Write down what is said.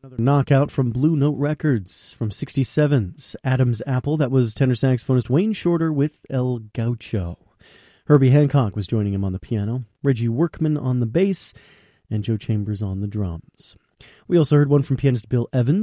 Knockout from Blue Note Records from 67's Adam's Apple. That was tenor saxophonist Wayne Shorter with El Gaucho. Herbie Hancock was joining him on the piano, Reggie Workman on the bass, and Joe Chambers on the drums. We also heard one from pianist Bill Evans.